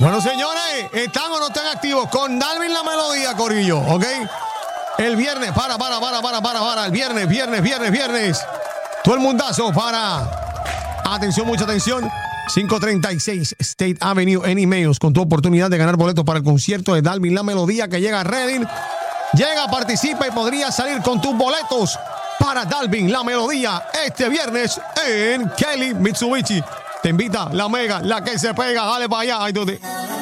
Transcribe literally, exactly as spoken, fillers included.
Bueno, señores, ¿están o no están activos con Dalvin La Melodía, corillo? ¿Ok? El viernes, para, para, para, para, para, para. El viernes, viernes, viernes, viernes. Todo el mundazo para. Atención, mucha atención. quinientos treinta y seis State Avenue en emails con tu oportunidad de ganar boletos para el concierto de Dalvin La Melodía que llega a Reading. Llega, participa y podría salir con tus boletos para Dalvin La Melodía este viernes en Kelly Mitsubishi. Te invita la mega, la que se pega. Dale para allá. Ay,